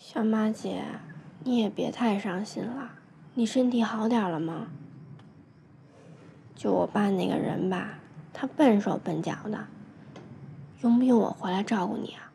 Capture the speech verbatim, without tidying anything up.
小马姐，你也别太伤心了，你身体好点了吗？就我爸那个人吧，他笨手笨脚的，用不用我回来照顾你啊？